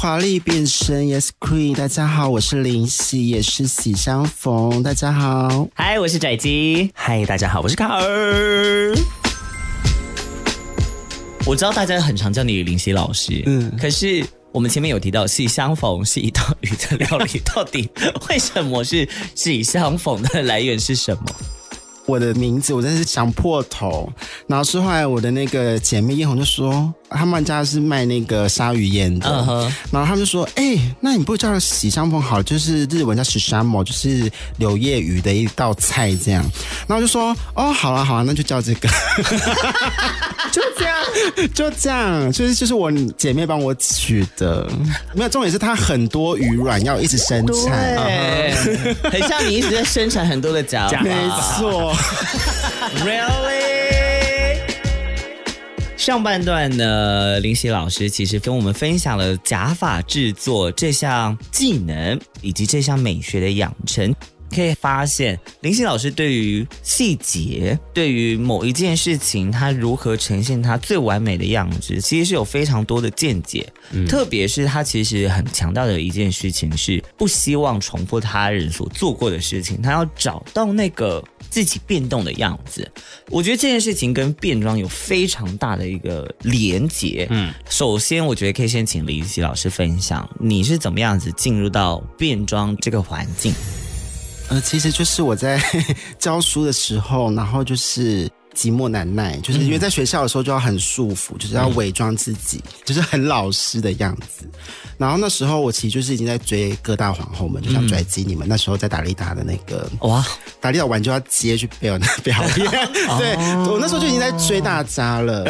华丽变身 Yes Queen， 大家好，我是林夕，也是喜相逢，大家好。 嗨，我是拽鸡。 嗨，大家好，我是卡尔。 我知道大家很常叫你林夕老师，可是我们前面有提到喜相逢是一道鱼的料理，到底为什么是喜相逢的来源是什么？ 我的名字我真是想破头，然后是后来我的那个姐妹艳红就说，他们家是卖那个鲨鱼烟的，然后他们就说，那你不叫喜相逢好，就是日文叫喜相逢，就是柳叶鱼的一道菜这样，然后我就说，哦，好啦好啦，那就叫这个，就这样，就是我姐妹帮我取的，没有重点是它很多鱼卵要一直生产， 对，很像你一直在生产很多的假发， 没错。 Really？ 上半段呢，林夕老师其实跟我们分享了假发制作这项技能以及这项美学的养成。可以发现林夕老师对于细节，对于某一件事情他如何呈现他最完美的样子，其实是有非常多的见解，特别是他其实很强调的一件事情是不希望重复他人所做过的事情，他要找到那个自己变动的样子。我觉得这件事情跟变装有非常大的一个连结。首先我觉得可以先请林夕老师分享你是怎么样子进入到变装这个环境。 其实就是我在教书的时候，然后就是寂寞难耐，就是因为在学校的时候就要很束缚，就是要伪装自己，就是很老实的样子。然后那时候我其实就是已经在追各大皇后们，就像拽鸡你们那时候在达利达的那个哇，达利达完就要接去表演，对，我那时候就已经在追大家了。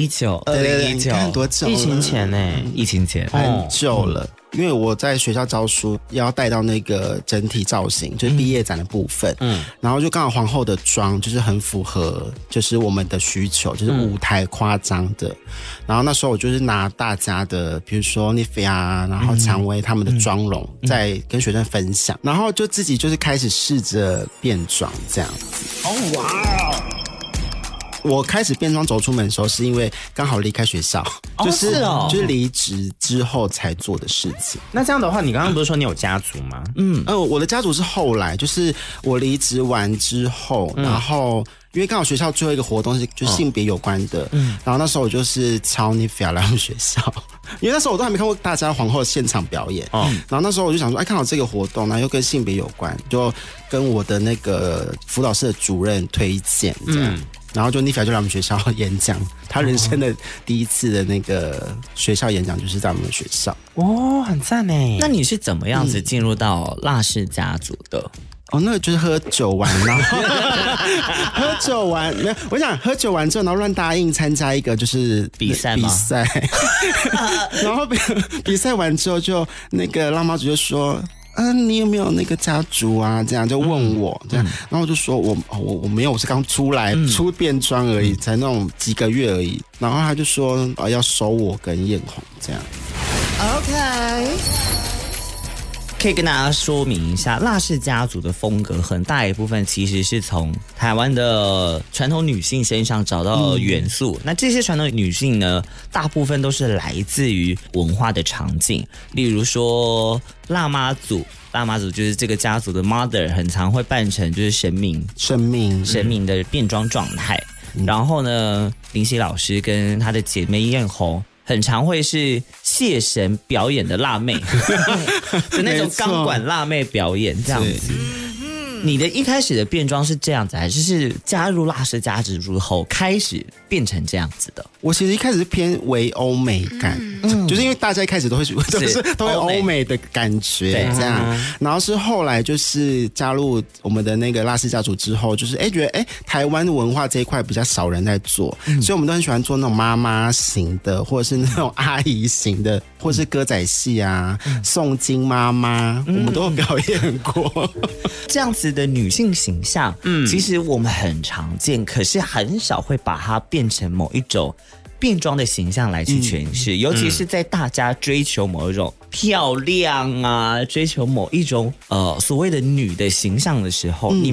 2019， 看多久了？ 疫情前呢？ 疫情前很久了。因为我在学校教书，要带到那个整体造型，就是毕业展的部分，然后就刚好皇后的妆就是很符合，就是我们的需求，就是舞台夸张的。然后那时候我就是拿大家的，比如说 Nivea 啊，然后蔷薇他们的妆容，在跟学生分享，然后就自己就是开始试着变装这样子。哦哇！我开始变装走出门的时候，是因为刚好离开学校，就是离职之后才做的事情。 那这样的话，你刚刚不是说你有家族吗？ 我的家族是后来，就是我离职完之后，然后因为刚好学校最后一个活动是就是性别有关的，然后那时候我就是敲 Nivea 来学校，因为那时候我都还没看过大家皇后的现场表演，然后那时候我就想说，看好这个活动，然后又跟性别有关，就跟我的那个辅导室的主任推荐这样。然后就 Nivea 就来我们学校演讲，他人生的第一次的那个学校演讲就是在我们的学校。 哦，很赞耶！ 那你是怎么样子进入到辣氏家族的？ 那个就是喝酒完，然后喝酒完，没有，我想喝酒完之后，然后乱答应参加一个就是比赛， 然后比赛完之后，就那个辣妈主就说。你有没有那个家族啊？这样就问我这样，然后我就说我没有，我是刚出来出变装而已，才那种几个月而已。然后他就说要收我跟艳红这样。 OK， 可以跟大家说明一下，辣氏家族的风格很大一部分其实是从台湾的传统女性身上找到元素。那这些传统女性呢，大部分都是来自于文化的场景，例如说辣妈族就是这个家族的 mother， 很常会扮成就是神明的变装状态。然后呢，林夕老师跟她的姐妹艳红很常会是谢神表演的辣妹的那种钢管辣妹表演这样子。你的一开始的变装是这样子，还是加入辣氏家族后开始变成这样子的？ 我其实一开始是偏为欧美感，就是因为大家一开始都会欧美的感觉这样，然后是后来就是加入我们的那个辣氏家族之后，就是觉得台湾文化这一块比较少人在做，所以我们都很喜欢做那种妈妈型的，或者是那种阿姨型的，或者是歌仔戏啊、诵经妈妈，我们都有表演过。 这样子的女性形象，其实我们很常见，可是很少会把它变成某一种变装的形象来去诠释，尤其是在大家追求某一种漂亮啊，追求某一种所谓的女的形象的时候，